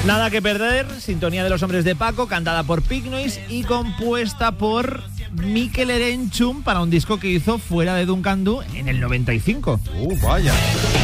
Nada que perder, sintonía de Los Hombres de Paco, cantada por Pink Noise y compuesta por Mikel Erenchun para un disco que hizo Fuera de Duncan Du en el 95. Vaya.